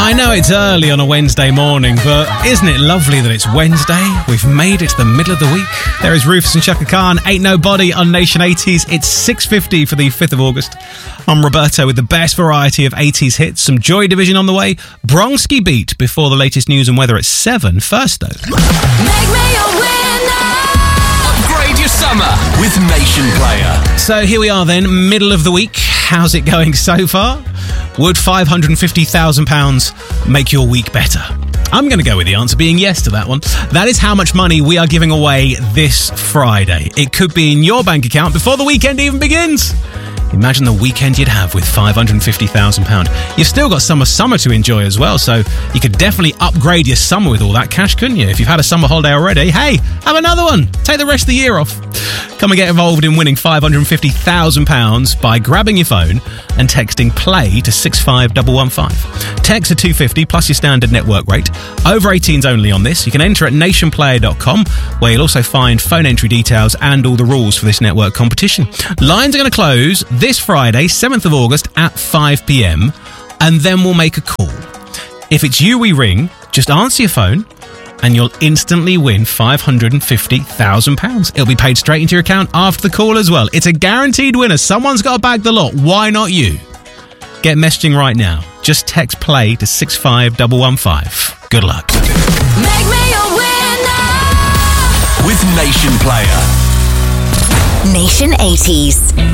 I know it's early on a Wednesday morning, but isn't it lovely that it's Wednesday? We've made it to the middle of the week. There is Rufus and Chaka Khan, Ain't Nobody on Nation 80s. It's 6:50 for the 5th of August. I'm Roberto with the best variety of 80s hits, some Joy Division on the way, Bronski Beat before the latest news and weather at 7. First, though. Make me a winner! Upgrade your summer with Nation Player. So here we are then, middle of the week. How's it going so far? Would £550,000 make your week better? I'm going to go with the answer being yes to that one. That is how much money we are giving away this Friday. It could be in your bank account before the weekend even begins. Imagine the weekend you'd have with £550,000. You've still got summer to enjoy as well, so you could definitely upgrade your summer with all that cash, couldn't you? If you've had a summer holiday already, hey, have another one. Take the rest of the year off. Come and get involved in winning £550,000 by grabbing your phone and texting PLAY to 65115. Text to 250 plus your standard network rate. Over 18s only on this. You can enter at nationplayer.com, where you'll also find phone entry details and all the rules for this network competition. Lines are going to close this Friday, 7th of August at 5 p.m, and then we'll make a call. If it's you we ring, just answer your phone and you'll instantly win £550,000. It'll be paid straight into your account after the call as well. It's a guaranteed winner. Someone's got to bag the lot. Why not you? Get messaging right now. Just text PLAY to 65115. Good luck. Make me a winner! With Nation Player. Nation 80s.